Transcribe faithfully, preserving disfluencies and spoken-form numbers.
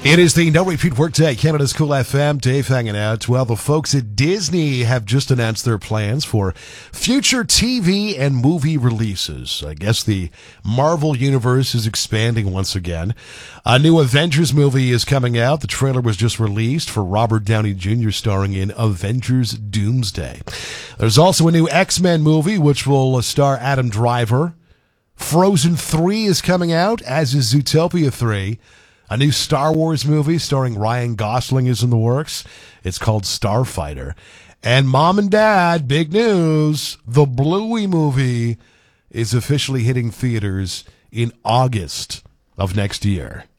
It is the No Repeat Workday, Canada's Cool F M. Dave hanging out. Well, the folks at Disney have just announced their plans for future T V and movie releases. I guess the Marvel Universe is expanding once again. A new Avengers movie is coming out. The trailer was just released for Robert Downey Junior starring in Avengers Doomsday. There's also a new X-Men movie, which will star Adam Driver. Frozen three is coming out, as is Zootopia three. A new Star Wars movie starring Ryan Gosling is in the works. It's called Starfighter. And Mom and Dad, big news, the Bluey movie is officially hitting theaters in August of next year.